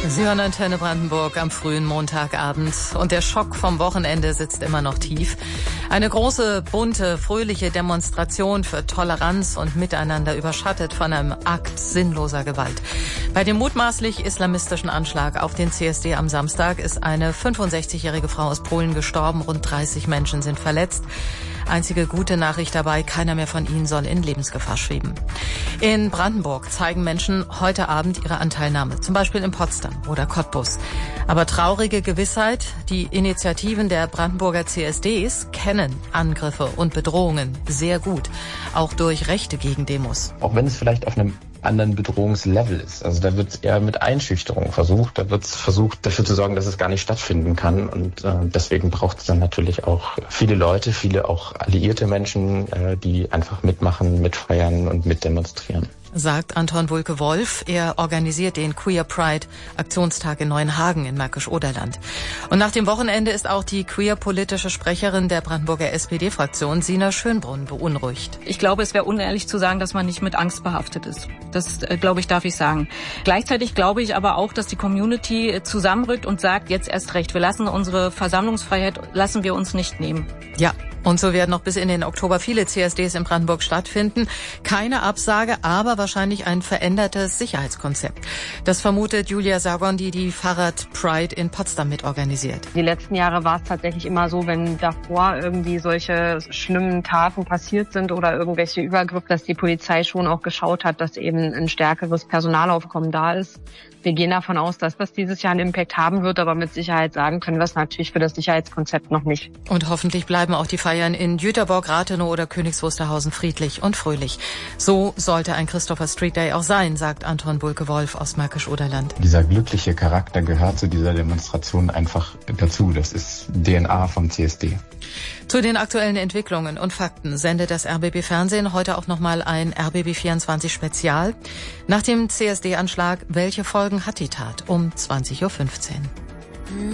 Sie hören Antenne Brandenburg am frühen Montagabend. Und der Schock vom Wochenende sitzt immer noch tief. Eine große, bunte, fröhliche Demonstration für Toleranz und Miteinander überschattet von einem Akt sinnloser Gewalt. Bei dem mutmaßlich islamistischen Anschlag auf den CSD am Samstag ist eine 65-jährige Frau aus Polen gestorben. Rund 30 Menschen sind verletzt. Einzige gute Nachricht dabei, keiner mehr von ihnen soll in Lebensgefahr schweben. In Brandenburg zeigen Menschen heute Abend ihre Anteilnahme, zum Beispiel in Potsdam oder Cottbus. Aber traurige Gewissheit, die Initiativen der Brandenburger CSDs kennen Angriffe und Bedrohungen sehr gut, auch durch rechte Gegendemos. Auch wenn es vielleicht auf einem anderen Bedrohungslevel ist. Also da wird es eher mit Einschüchterung versucht. Da wird es versucht, dafür zu sorgen, dass es gar nicht stattfinden kann. Und deswegen braucht es dann natürlich auch viele Leute, viele auch alliierte Menschen, die einfach mitmachen, mitfeiern und mitdemonstrieren. Sagt Anton Wulke-Wolf. Er organisiert den Queer Pride Aktionstag in Neuenhagen in Märkisch-Oderland. Und nach dem Wochenende ist auch die queer-politische Sprecherin der Brandenburger SPD-Fraktion, Sina Schönbrunn, beunruhigt. Ich glaube, es wäre unehrlich zu sagen, dass man nicht mit Angst behaftet ist. Das, glaube ich, darf ich sagen. Gleichzeitig glaube ich aber auch, dass die Community zusammenrückt und sagt, jetzt erst recht. Wir lassen unsere Versammlungsfreiheit, lassen wir uns nicht nehmen. Ja. Und so werden noch bis in den Oktober viele CSDs in Brandenburg stattfinden. Keine Absage, aber wahrscheinlich ein verändertes Sicherheitskonzept. Das vermutet Julia Sargon, die Fahrrad Pride in Potsdam mitorganisiert. Die letzten Jahre war es tatsächlich immer so, wenn davor irgendwie solche schlimmen Taten passiert sind oder irgendwelche Übergriffe, dass die Polizei schon auch geschaut hat, dass eben ein stärkeres Personalaufkommen da ist. Wir gehen davon aus, dass das dieses Jahr einen Impact haben wird, aber mit Sicherheit sagen können wir es natürlich für das Sicherheitskonzept noch nicht. Und hoffentlich bleiben auch die Feiern in Jüterbock, Rathenow oder Königs Wusterhausen friedlich und fröhlich. So sollte ein Christopher Street Day auch sein, sagt Anton Wulke-Wolf aus Märkisch-Oderland. Dieser glückliche Charakter gehört zu dieser Demonstration einfach dazu. Das ist DNA vom CSD. Zu den aktuellen Entwicklungen und Fakten sendet das RBB Fernsehen heute auch nochmal ein RBB 24 Spezial. Nach dem CSD-Anschlag, welche Folgen hat die Tat? Um 20:15 Uhr.